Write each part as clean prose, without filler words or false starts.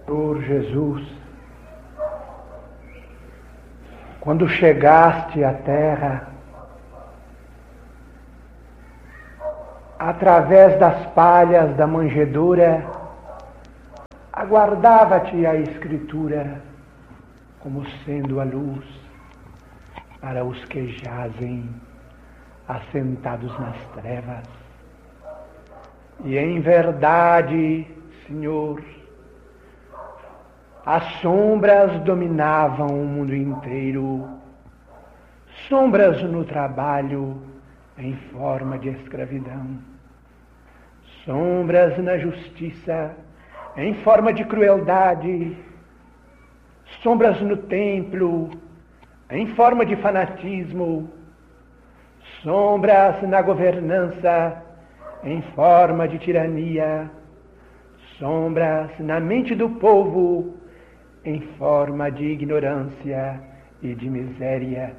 Senhor Jesus, quando chegaste à terra, através das palhas da manjedoura, aguardava-te a Escritura como sendo a luz para os que jazem assentados nas trevas. E em verdade, Senhor, as sombras dominavam o mundo inteiro, sombras no trabalho em forma de escravidão, sombras na justiça em forma de crueldade, sombras no templo em forma de fanatismo, sombras na governança em forma de tirania, sombras na mente do povo em forma de ignorância e de miséria.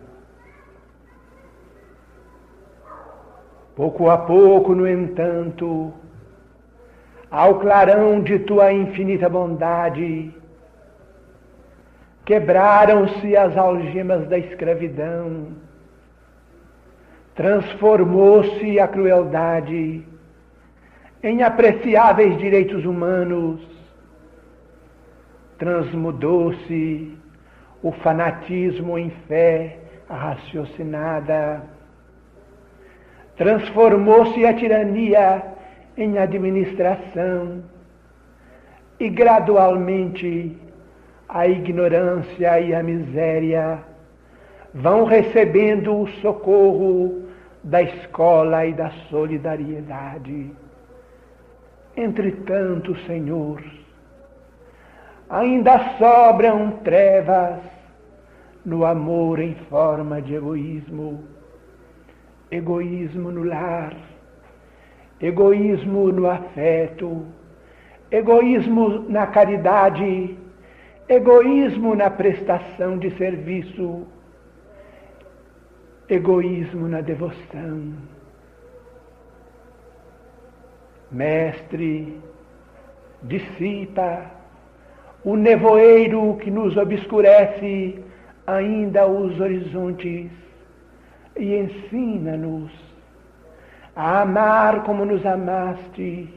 Pouco a pouco, no entanto, ao clarão de tua infinita bondade, quebraram-se as algemas da escravidão, transformou-se a crueldade em apreciáveis direitos humanos, transmudou-se o fanatismo em fé raciocinada, transformou-se a tirania em administração e gradualmente a ignorância e a miséria vão recebendo o socorro da escola e da solidariedade. Entretanto, Senhor, ainda sobram trevas no amor em forma de egoísmo, egoísmo no lar, egoísmo no afeto, egoísmo na caridade, egoísmo na prestação de serviço, egoísmo na devoção. Mestre, dissipa o nevoeiro que nos obscurece ainda os horizontes e ensina-nos a amar como nos amaste,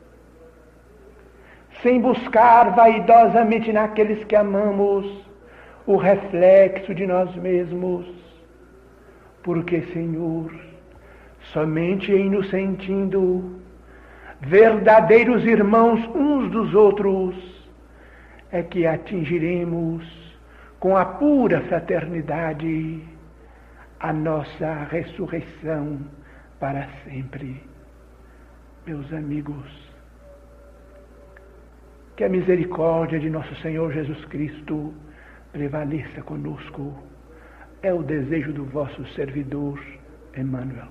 sem buscar vaidosamente naqueles que amamos o reflexo de nós mesmos, porque, Senhor, somente em nos sentindo verdadeiros irmãos uns dos outros é que atingiremos com a pura fraternidade a nossa ressurreição para sempre. Meus amigos, que a misericórdia de nosso Senhor Jesus Cristo prevaleça conosco. É o desejo do vosso servidor, Emmanuel.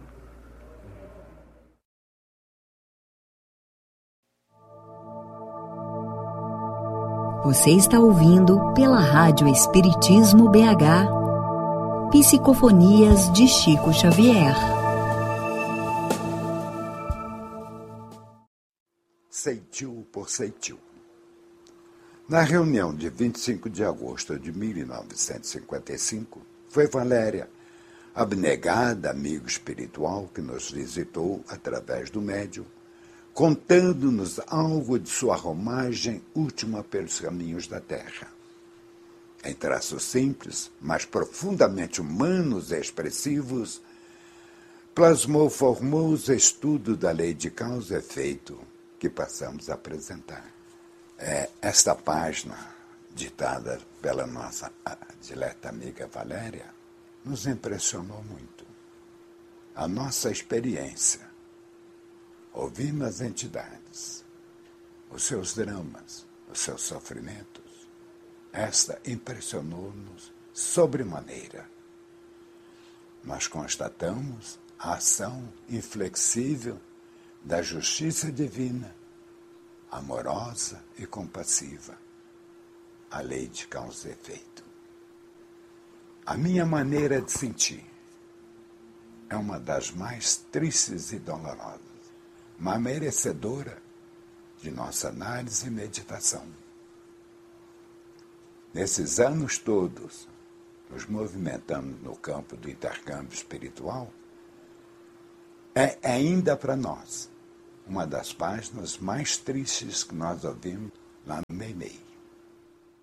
Você está ouvindo pela Rádio Espiritismo BH, Psicofonias de Chico Xavier. Ceitil por ceitil. Na reunião de 25 de agosto de 1955, foi Valéria, abnegada amigo espiritual que nos visitou através do médium, contando-nos algo de sua romagem última pelos caminhos da Terra. Em traços simples, mas profundamente humanos e expressivos, plasmou formoso estudo da lei de causa e efeito que passamos a apresentar. Esta página, ditada pela nossa dileta amiga Valéria, nos impressionou muito. A nossa experiência, ouvimos as entidades, os seus dramas, os seus sofrimentos, esta impressionou-nos sobremaneira. Nós constatamos a ação inflexível da justiça divina, amorosa e compassiva, a lei de causa e efeito. A minha maneira de sentir é uma das mais tristes e dolorosas, mas merecedora de nossa análise e meditação. nesses anos todos, nos movimentando no campo do intercâmbio espiritual, é ainda para nós uma das páginas mais tristes que nós ouvimos lá no Meimei.